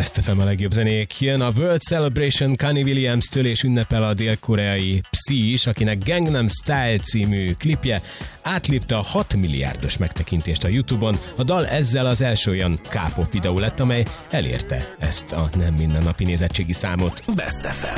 Best FM a legjobb zenék. Jön a World Celebration Kanye Williams-től, és ünnepel a dél-koreai Psy is, akinek Gangnam Style című klipje átlépte a 6 milliárdos megtekintést a YouTube-on. A dal ezzel az első olyan K-pop videó lett, amely elérte ezt a nem mindennapi nézettségi számot. Best FM.